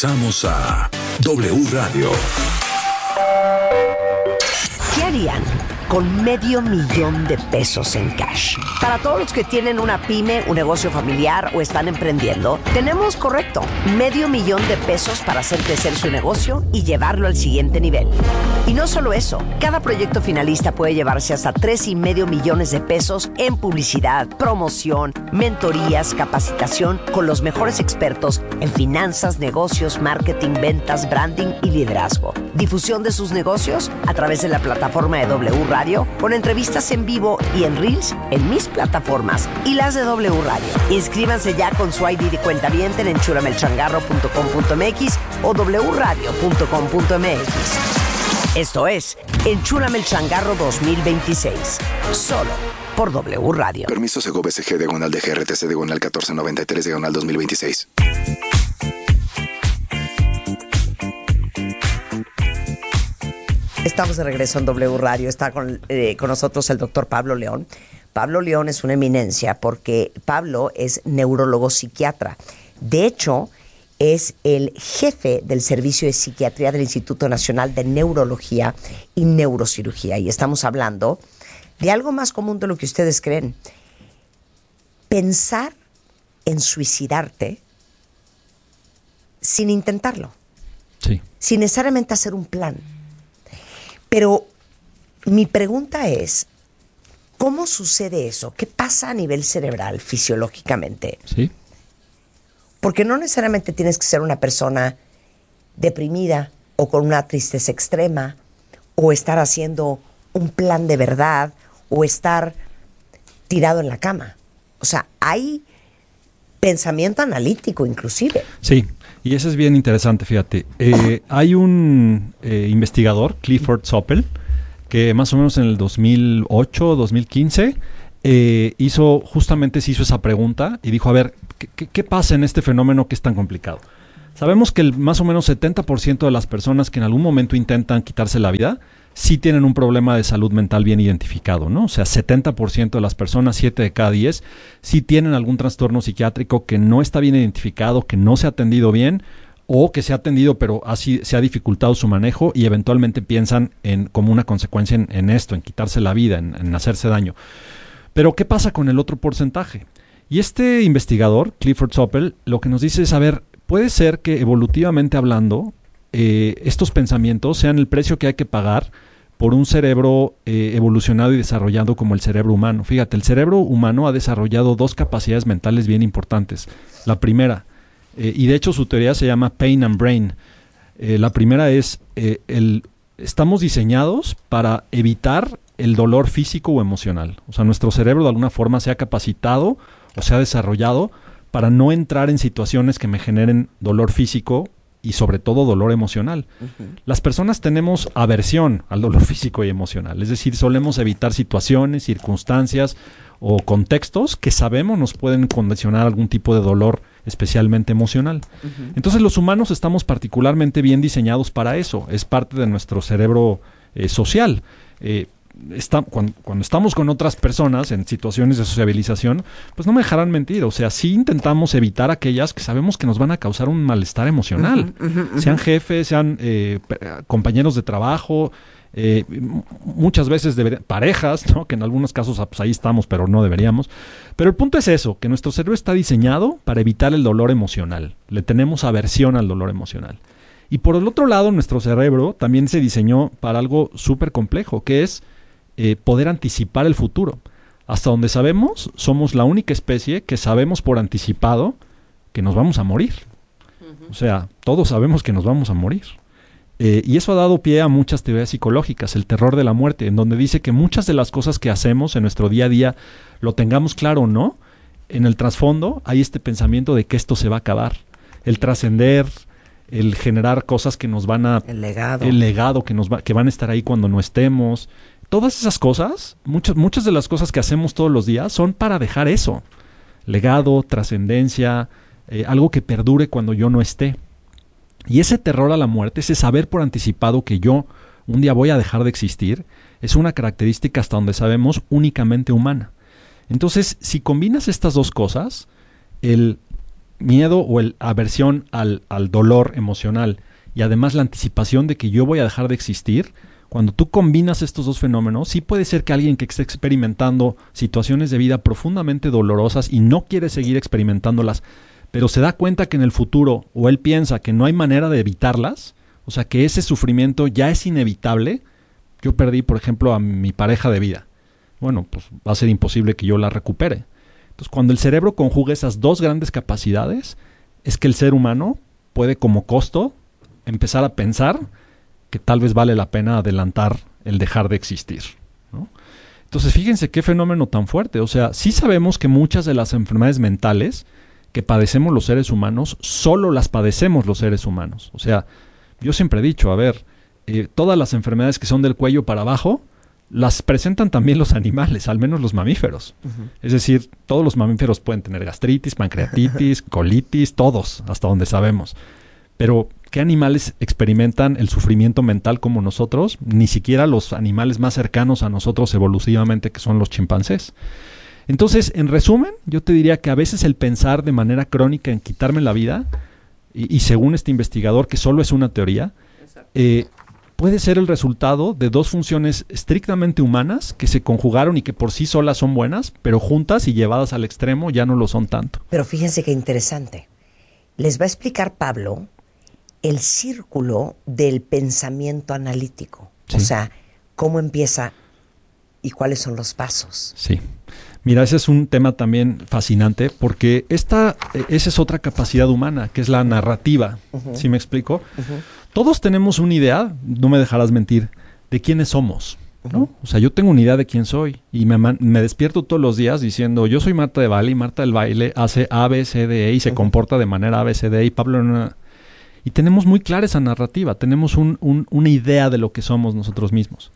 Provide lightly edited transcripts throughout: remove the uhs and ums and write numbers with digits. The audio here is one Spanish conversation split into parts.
Regresamos a W Radio. ¿Qué harían con $500,000 en cash? Para todos los que tienen una pyme, un negocio familiar o están emprendiendo, tenemos, correcto, $500,000 para hacer crecer su negocio y llevarlo al siguiente nivel. Y no solo eso, cada proyecto finalista puede llevarse hasta $3.5 millones en publicidad, promoción, mentorías, capacitación con los mejores expertos en finanzas, negocios, marketing, ventas, branding y liderazgo. Difusión de sus negocios a través de la plataforma de W Radio, con entrevistas en vivo y en Reels en mis plataformas y las de W Radio. Inscríbanse ya con su ID de cuentaviente en enchulamelchangarro.com.mx o wradio.com.mx. Esto es Enchúlame el Changarro 2026, solo por W Radio. Permiso Segov SG /DGRTC /1493 /2026. Estamos de regreso en W Radio. Está con nosotros el doctor Pablo León. Pablo León es una eminencia porque Pablo es neurólogo psiquiatra. De hecho, es el jefe del servicio de psiquiatría del Instituto Nacional de Neurología y Neurocirugía. Y estamos hablando de algo más común de lo que ustedes creen. Pensar en suicidarte sin intentarlo. Sí. Sin necesariamente hacer un plan. Pero mi pregunta es, ¿cómo sucede eso? ¿Qué pasa a nivel cerebral, fisiológicamente? Sí. Porque no necesariamente tienes que ser una persona deprimida o con una tristeza extrema o estar haciendo un plan de verdad o estar tirado en la cama. O sea, hay pensamiento analítico inclusive. Sí, y eso es bien interesante, fíjate. Hay un investigador, Clifford Zoppel, que más o menos en el 2008, 2015, se hizo esa pregunta y dijo, a ver, ¿qué pasa en este fenómeno que es tan complicado? Sabemos que más o menos 70% de las personas que en algún momento intentan quitarse la vida, sí tienen un problema de salud mental bien identificado, ¿no? O sea, 70% de las personas, 7 de cada 10, sí tienen algún trastorno psiquiátrico que no está bien identificado, que no se ha atendido bien, o que se ha atendido pero así se ha dificultado su manejo y eventualmente piensan como una consecuencia en esto, en quitarse la vida, en hacerse daño. Pero ¿qué pasa con el otro porcentaje? Y este investigador, Clifford Zoppel, lo que nos dice es, a ver, puede ser que evolutivamente hablando, estos pensamientos sean el precio que hay que pagar por un cerebro evolucionado y desarrollado como el cerebro humano. Fíjate, el cerebro humano ha desarrollado 2 capacidades mentales bien importantes. La primera, y de hecho su teoría se llama Pain and Brain. La primera es, estamos diseñados para evitar el dolor físico o emocional. O sea, nuestro cerebro de alguna forma se ha capacitado o se ha desarrollado para no entrar en situaciones que me generen dolor físico y sobre todo dolor emocional. Uh-huh. Las personas tenemos aversión al dolor físico y emocional, es decir, solemos evitar situaciones, circunstancias o contextos que sabemos nos pueden condicionar algún tipo de dolor, especialmente emocional. Uh-huh. Entonces los humanos estamos particularmente bien diseñados para eso, es parte de nuestro cerebro social. Cuando estamos con otras personas en situaciones de sociabilización, pues no me dejarán mentir, o sea, sí intentamos evitar aquellas que sabemos que nos van a causar un malestar emocional, sean jefes, sean compañeros de trabajo, muchas veces parejas, ¿no? Que en algunos casos pues ahí estamos, pero no deberíamos. Pero el punto es eso, que nuestro cerebro está diseñado para evitar el dolor emocional, le tenemos aversión al dolor emocional. Y por el otro lado, nuestro cerebro también se diseñó para algo súper complejo, que es poder anticipar el futuro. Hasta donde sabemos, somos la única especie que sabemos por anticipado que nos vamos a morir. Uh-huh. O sea, todos sabemos que nos vamos a morir. Y eso ha dado pie a muchas teorías psicológicas, el terror de la muerte, en donde dice que muchas de las cosas que hacemos en nuestro día a día, lo tengamos claro o no, en el trasfondo hay este pensamiento de que esto se va a acabar. El trascender, el generar cosas que nos van a... El legado. El legado que van a estar ahí cuando no estemos. Todas esas cosas, muchas de las cosas que hacemos todos los días son para dejar eso. Legado, trascendencia, algo que perdure cuando yo no esté. Y ese terror a la muerte, ese saber por anticipado que yo un día voy a dejar de existir, es una característica hasta donde sabemos únicamente humana. Entonces, si combinas estas dos cosas, el miedo o el aversión al dolor emocional y además la anticipación de que yo voy a dejar de existir, cuando tú combinas estos dos fenómenos, sí puede ser que alguien que esté experimentando situaciones de vida profundamente dolorosas y no quiere seguir experimentándolas, pero se da cuenta que en el futuro, o él piensa que no hay manera de evitarlas, o sea, que ese sufrimiento ya es inevitable. Yo perdí, por ejemplo, a mi pareja de vida. Bueno, pues va a ser imposible que yo la recupere. Entonces, cuando el cerebro conjuga esas dos grandes capacidades, es que el ser humano puede, como costo, empezar a pensar que tal vez vale la pena adelantar el dejar de existir, ¿no? Entonces, fíjense qué fenómeno tan fuerte. O sea, sí sabemos que muchas de las enfermedades mentales que padecemos los seres humanos, solo las padecemos los seres humanos. O sea, yo siempre he dicho, a ver, todas las enfermedades que son del cuello para abajo, las presentan también los animales, al menos los mamíferos. Uh-huh. Es decir, todos los mamíferos pueden tener gastritis, pancreatitis, colitis, todos, hasta donde sabemos. Pero, ¿qué animales experimentan el sufrimiento mental como nosotros? Ni siquiera los animales más cercanos a nosotros evolutivamente, que son los chimpancés. Entonces, en resumen, yo te diría que a veces el pensar de manera crónica en quitarme la vida, y según este investigador, que solo es una teoría, puede ser el resultado de dos funciones estrictamente humanas que se conjugaron y que por sí solas son buenas, pero juntas y llevadas al extremo ya no lo son tanto. Pero fíjense qué interesante. Les va a explicar Pablo el círculo del pensamiento analítico. Sí. O sea, cómo empieza y cuáles son los pasos. Sí. Mira, ese es un tema también fascinante porque esa es otra capacidad humana, que es la narrativa. Uh-huh. ¿Sí me explico? Uh-huh. Todos tenemos una idea, no me dejarás mentir, de quiénes somos, ¿no? Uh-huh. O sea, yo tengo una idea de quién soy y me despierto todos los días diciendo, yo soy Marta de Baile y Marta del Baile hace A, B, C, D, E y se uh-huh. comporta de manera A, B, C, D, E y Pablo... Y tenemos muy clara esa narrativa, tenemos una idea de lo que somos nosotros mismos.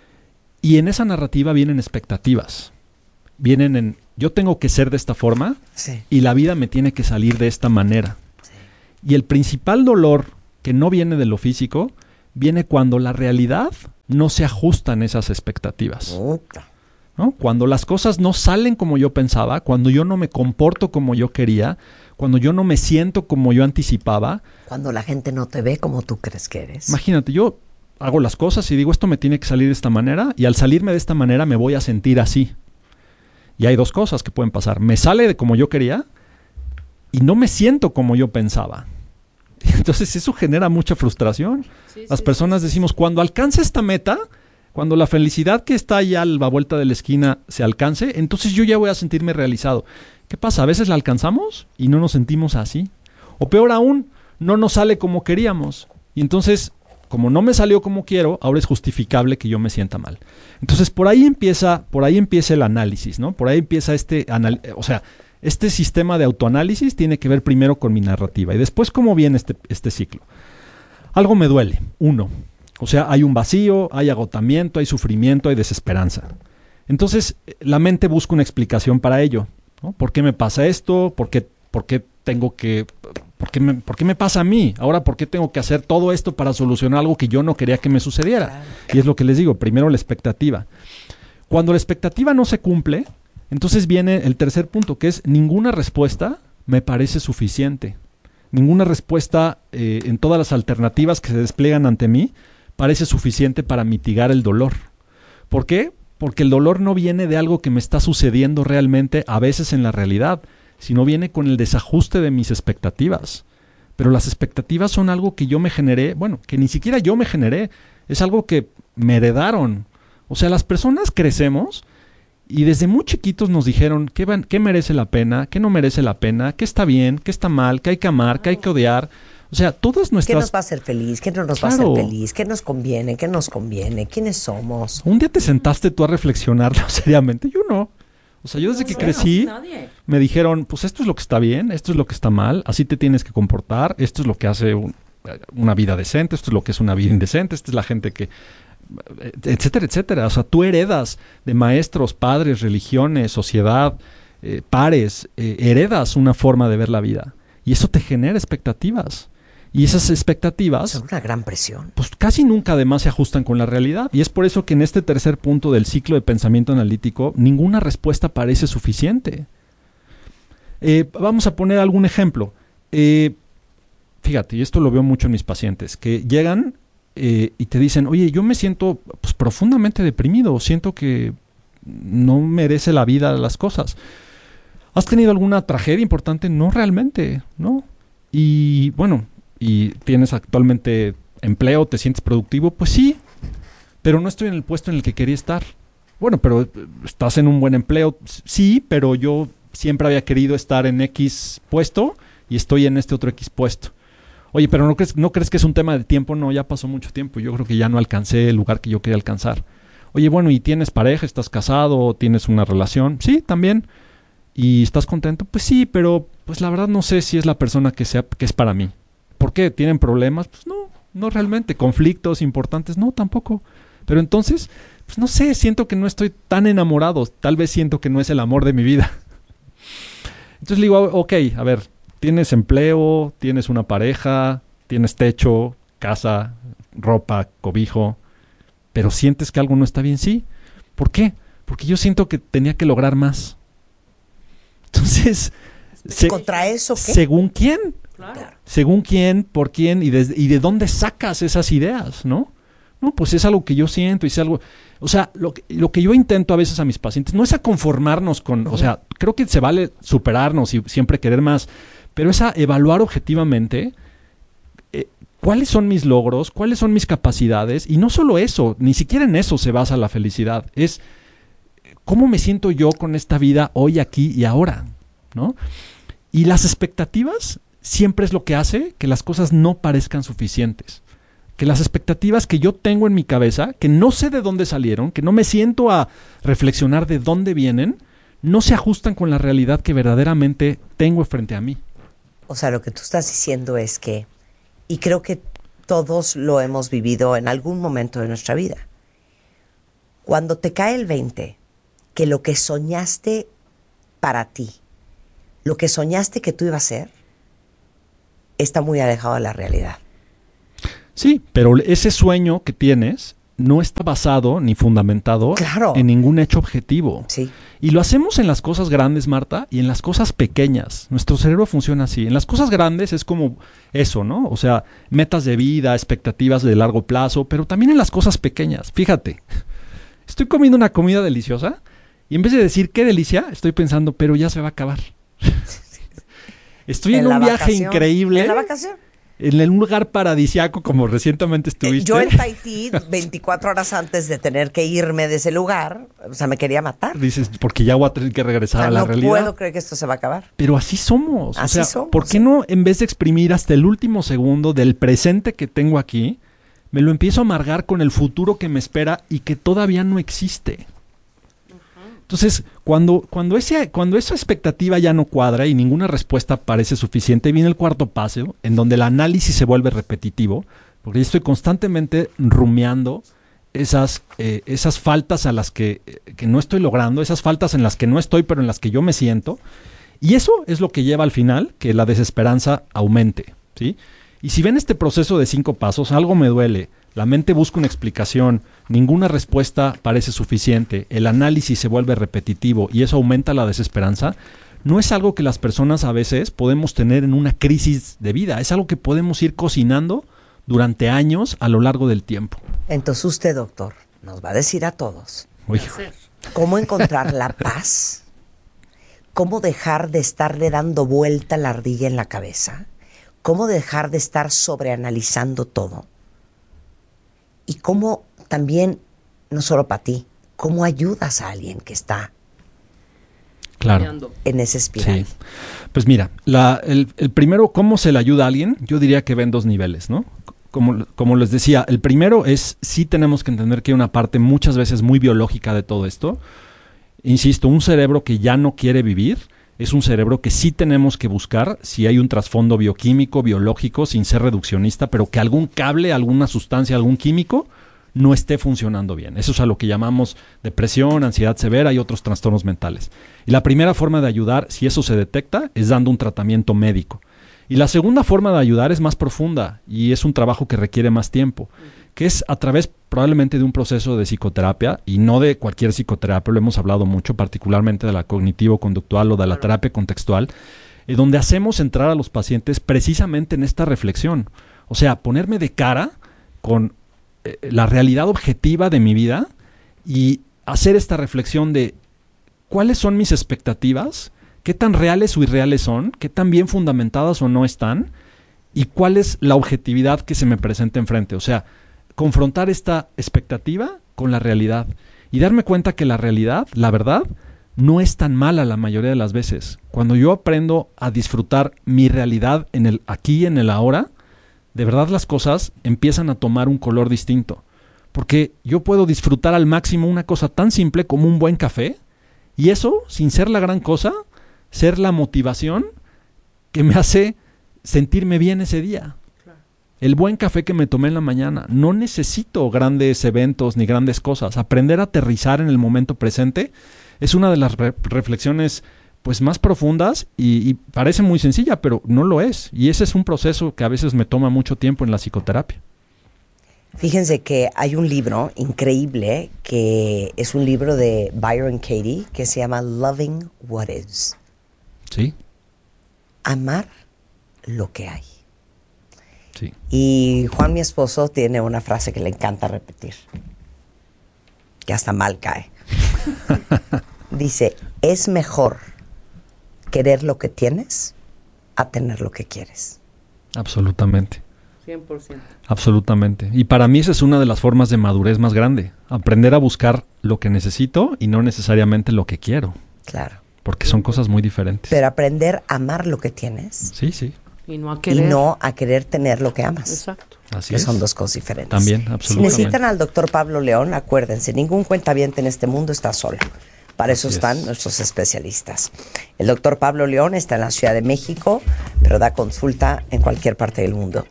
Y en esa narrativa vienen expectativas. Vienen en, yo tengo que ser de esta forma sí. y la vida me tiene que salir de esta manera. Sí. Y el principal dolor que no viene de lo físico, viene cuando la realidad no se ajusta en esas expectativas. ¿No? Cuando las cosas no salen como yo pensaba, cuando yo no me comporto como yo quería, cuando yo no me siento como yo anticipaba. Cuando la gente no te ve como tú crees que eres. Imagínate, yo hago las cosas y digo, esto me tiene que salir de esta manera, y al salirme de esta manera me voy a sentir así. Y hay dos cosas que pueden pasar. Me sale de como yo quería y no me siento como yo pensaba. Entonces eso genera mucha frustración. Sí, las personas decimos, cuando alcance esta meta, cuando la felicidad que está allá a la vuelta de la esquina se alcance, entonces yo ya voy a sentirme realizado. ¿Qué pasa? A veces la alcanzamos y no nos sentimos así. O peor aún, no nos sale como queríamos. Y entonces, como no me salió como quiero, ahora es justificable que yo me sienta mal. Entonces, por ahí empieza el análisis, ¿no? Por ahí empieza este sistema de autoanálisis tiene que ver primero con mi narrativa. Y después, ¿cómo viene este ciclo? Algo me duele, uno. O sea, hay un vacío, hay agotamiento, hay sufrimiento, hay desesperanza. Entonces, la mente busca una explicación para ello, ¿no? ¿Por qué me pasa esto? ¿Por qué me pasa a mí? Ahora, ¿por qué tengo que hacer todo esto para solucionar algo que yo no quería que me sucediera? Claro. Y es lo que les digo, primero la expectativa. Cuando la expectativa no se cumple, entonces viene el tercer punto, que es ninguna respuesta me parece suficiente. Ninguna respuesta en todas las alternativas que se despliegan ante mí parece suficiente para mitigar el dolor. ¿Por qué? Porque el dolor no viene de algo que me está sucediendo realmente, a veces en la realidad, sino viene con el desajuste de mis expectativas. Pero las expectativas son algo que yo me generé, bueno, que ni siquiera yo me generé, es algo que me heredaron. O sea, las personas crecemos y desde muy chiquitos nos dijeron qué merece la pena, qué no merece la pena, qué está bien, qué está mal, qué hay que amar, qué hay que odiar. O sea, todas nuestras... ¿Qué nos va a hacer feliz? ¿Qué no nos va a hacer feliz? ¿Qué nos conviene? ¿Qué nos conviene? ¿Quiénes somos? ¿Un día te sentaste tú a reflexionarlo seriamente? Yo no. O sea, yo desde que crecí me dijeron, pues esto es lo que está bien, esto es lo que está mal, así te tienes que comportar, esto es lo que hace una vida decente, esto es lo que es una vida indecente, esta es la gente que... etcétera, etcétera. O sea, tú heredas de maestros, padres, religiones, sociedad, pares, heredas una forma de ver la vida. Y eso te genera expectativas. Y esas expectativas... son una gran presión. Pues casi nunca además se ajustan con la realidad. Y es por eso que en este tercer punto del ciclo de pensamiento analítico, ninguna respuesta parece suficiente. Vamos a poner algún ejemplo. Fíjate, y esto lo veo mucho en mis pacientes, que llegan y te dicen, oye, yo me siento pues, profundamente deprimido, siento que no merece la vida las cosas. ¿Has tenido alguna tragedia importante? No realmente, ¿no? Y bueno, ¿y tienes actualmente empleo? ¿Te sientes productivo? Pues sí, pero no estoy en el puesto en el que quería estar. Bueno, pero estás en un buen empleo. Sí, pero yo siempre había querido estar en X puesto y estoy en este otro X puesto. Oye, pero ¿no crees que es un tema de tiempo? No, ya pasó mucho tiempo. Yo creo que ya no alcancé el lugar que yo quería alcanzar. Oye, bueno, ¿y tienes pareja? ¿Estás casado? ¿Tienes una relación? Sí, también. ¿Y estás contento? Pues sí, pero pues la verdad no sé si es la persona que es para mí. ¿Por qué? ¿Tienen problemas? Pues no realmente. ¿Conflictos importantes? No, tampoco. Pero entonces, pues no sé, siento que no estoy tan enamorado. Tal vez siento que no es el amor de mi vida. Entonces le digo, ok, a ver, ¿tienes empleo? ¿Tienes una pareja? ¿Tienes techo? ¿Casa? ¿Ropa? ¿Cobijo? ¿Pero sientes que algo no está bien? Sí. ¿Por qué? Porque yo siento que tenía que lograr más. Entonces, ¿contra eso qué? ¿Según quién? Claro. ¿Según quién? ¿Por quién? ¿Y de dónde sacas esas ideas? ¿No? No, pues es algo que yo siento y es algo... O sea, lo que yo intento a veces a mis pacientes no es a conformarnos con... O sea, creo que se vale superarnos y siempre querer más, pero es a evaluar objetivamente cuáles son mis logros, cuáles son mis capacidades, y no solo eso, ni siquiera en eso se basa la felicidad, es cómo me siento yo con esta vida hoy, aquí y ahora, ¿no? Y las expectativas siempre es lo que hace que las cosas no parezcan suficientes. Que las expectativas que yo tengo en mi cabeza, que no sé de dónde salieron, que no me siento a reflexionar de dónde vienen, no se ajustan con la realidad que verdaderamente tengo frente a mí. O sea, lo que tú estás diciendo es que, y creo que todos lo hemos vivido en algún momento de nuestra vida, cuando te cae el 20, que lo que soñaste para ti, lo que soñaste que tú ibas a ser, está muy alejado de la realidad. Sí, pero ese sueño que tienes no está basado ni fundamentado en ningún hecho objetivo. Sí. Y lo hacemos en las cosas grandes, Marta, y en las cosas pequeñas. Nuestro cerebro funciona así. En las cosas grandes es como eso, ¿no? O sea, metas de vida, expectativas de largo plazo, pero también en las cosas pequeñas. Fíjate, estoy comiendo una comida deliciosa y en vez de decir qué delicia, estoy pensando, pero ya se va a acabar. Estoy en un viaje increíble. ¿En la vacación? En un lugar paradisiaco como recientemente estuviste. Yo en Tahití, 24 horas antes de tener que irme de ese lugar, o sea, me quería matar. Dices, porque ya voy a tener que regresar a la realidad. No puedo creer que esto se va a acabar. Pero así somos. Así somos. ¿Por qué no, en vez de exprimir hasta el último segundo del presente que tengo aquí, me lo empiezo a amargar con el futuro que me espera y que todavía no existe? Entonces, cuando esa expectativa ya no cuadra y ninguna respuesta parece suficiente, viene el cuarto paso, en donde el análisis se vuelve repetitivo, porque yo estoy constantemente rumiando esas faltas a las que no estoy logrando, esas faltas en las que no estoy, pero en las que yo me siento, y eso es lo que lleva al final que la desesperanza aumente, ¿sí? Y si ven este proceso de 5 pasos, algo me duele, la mente busca una explicación, ninguna respuesta parece suficiente, el análisis se vuelve repetitivo y eso aumenta la desesperanza, no es algo que las personas a veces podemos tener en una crisis de vida, es algo que podemos ir cocinando durante años a lo largo del tiempo. Entonces usted, doctor, nos va a decir a todos Oye, cómo encontrar la paz, cómo dejar de estarle dando vuelta la ardilla en la cabeza, cómo dejar de estar sobreanalizando todo. Y cómo también, no solo para ti, cómo ayudas a alguien que está en esa espiral. Sí. Pues mira, el primero, ¿cómo se le ayuda a alguien? Yo diría que ven 2 niveles, ¿no? Como les decía, el primero es, sí tenemos que entender que hay una parte muchas veces muy biológica de todo esto. Insisto, un cerebro que ya no quiere vivir es un cerebro que sí tenemos que buscar si hay un trasfondo bioquímico, biológico, sin ser reduccionista, pero que algún cable, alguna sustancia, algún químico no esté funcionando bien. Eso es a lo que llamamos depresión, ansiedad severa y otros trastornos mentales. Y la primera forma de ayudar, si eso se detecta, es dando un tratamiento médico. Y la segunda forma de ayudar es más profunda y es un trabajo que requiere más tiempo, que es a través probablemente de un proceso de psicoterapia, y no de cualquier psicoterapia, lo hemos hablado mucho, particularmente de la cognitivo-conductual o de la terapia contextual, donde hacemos entrar a los pacientes precisamente en esta reflexión. O sea, ponerme de cara con la realidad objetiva de mi vida y hacer esta reflexión de cuáles son mis expectativas, qué tan reales o irreales son, qué tan bien fundamentadas o no están, y cuál es la objetividad que se me presenta enfrente. O sea, confrontar esta expectativa con la realidad y darme cuenta que la realidad, la verdad, no es tan mala la mayoría de las veces. Cuando yo aprendo a disfrutar mi realidad en el aquí y en el ahora, de verdad las cosas empiezan a tomar un color distinto. Porque yo puedo disfrutar al máximo una cosa tan simple como un buen café, y eso, sin ser la gran cosa, ser la motivación que me hace sentirme bien ese día. El buen café que me tomé en la mañana. No necesito grandes eventos ni grandes cosas. Aprender a aterrizar en el momento presente es una de las reflexiones pues más profundas y parece muy sencilla, pero no lo es. Y ese es un proceso que a veces me toma mucho tiempo en la psicoterapia. Fíjense que hay un libro increíble que es un libro de Byron Katie que se llama Loving What Is. Sí. Amar lo que hay. Sí. Y Juan, mi esposo, tiene una frase que le encanta repetir, que hasta mal cae. Dice, es mejor querer lo que tienes a tener lo que quieres. Absolutamente. 100%. Absolutamente. Y para mí esa es una de las formas de madurez más grande. Aprender a buscar lo que necesito y no necesariamente lo que quiero. Claro. Porque son cosas muy diferentes. Pero aprender a amar lo que tienes. Sí, sí. Y no a querer tener lo que amas. Exacto. Así que es. son dos cosas diferentes. También, Si absolutamente. necesitan al doctor Pablo León, acuérdense, ningún cuentaviente en este mundo está solo. Para eso están nuestros especialistas. El doctor Pablo León está en la Ciudad de México, pero da consulta en cualquier parte del mundo.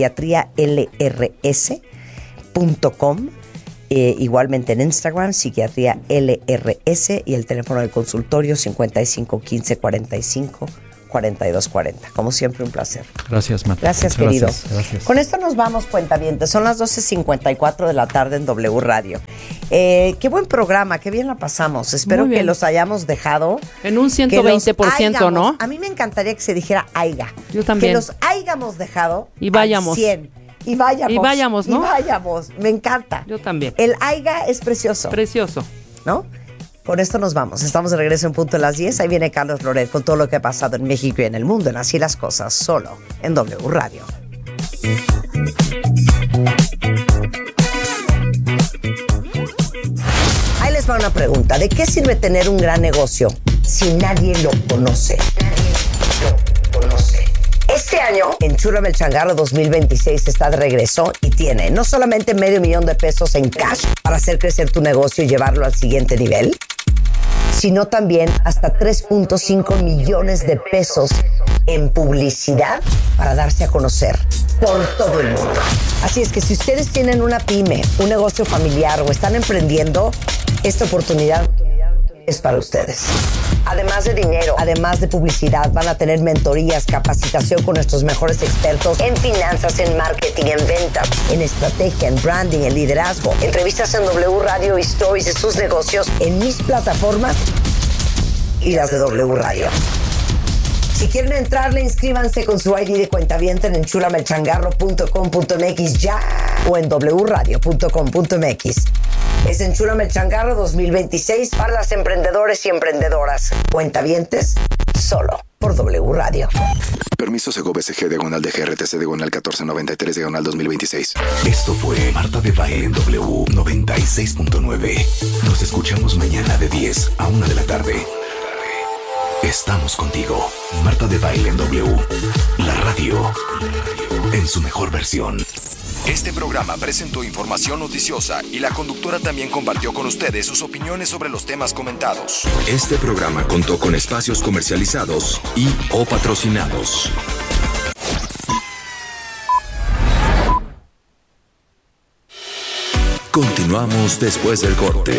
psiquiatrialrs.com, igualmente en Instagram, Psiquiatría LRS, y el teléfono del consultorio 55 15 45 4240. Como siempre, un placer. Gracias, Marta. Gracias, Muchas querido. Gracias. Con esto nos vamos, cuentavientes. Son las 12:54 de la tarde en W Radio. Qué buen programa, qué bien la pasamos. Espero que los hayamos dejado. En un 120%, ¿no? A mí me encantaría que se dijera aiga. Yo también. Que los hayamos dejado y vayamos. al 100. Y vayamos. Y vayamos, ¿no? Y vayamos. Me encanta. Yo también. El aiga es precioso. Precioso. ¿No? Con esto nos vamos. Estamos de regreso en punto de las 10. Ahí viene Carlos Loret con todo lo que ha pasado en México y en el mundo. En Así las Cosas, solo en W Radio. Ahí les va una pregunta. ¿De qué sirve tener un gran negocio si nadie lo conoce? Este año, Enchúlame el Changarro 2026 está de regreso y tiene no solamente $500,000 en cash para hacer crecer tu negocio y llevarlo al siguiente nivel, sino también hasta $3.5 millones en publicidad para darse a conocer por todo el mundo. Así es que si ustedes tienen una pyme, un negocio familiar o están emprendiendo, esta oportunidad es para ustedes. Además de dinero, además de publicidad, van a tener mentorías, capacitación con nuestros mejores expertos en finanzas, en marketing, en ventas, en estrategia, en branding, en liderazgo, entrevistas en W Radio y stories de sus negocios en mis plataformas y las de W Radio. Si quieren entrarle, inscríbanse con su ID de cuentaviente en enchulamelchangarro.com.mx ya o en wradio.com.mx. Es Enchúlame el Changarro 2026 para las emprendedores y emprendedoras. Cuentavientes, solo por W Radio. Permiso Segov SG diagonal de GRTC diagonal 1493 diagonal 2026. Esto fue Marta de Baile en W 96.9. Nos escuchamos mañana de 10 a 1 de la tarde. Estamos contigo. Marta de Baile en W. La radio en su mejor versión. Este programa presentó información noticiosa y la conductora también compartió con ustedes sus opiniones sobre los temas comentados. Este programa contó con espacios comercializados y o patrocinados. Continuamos después del corte.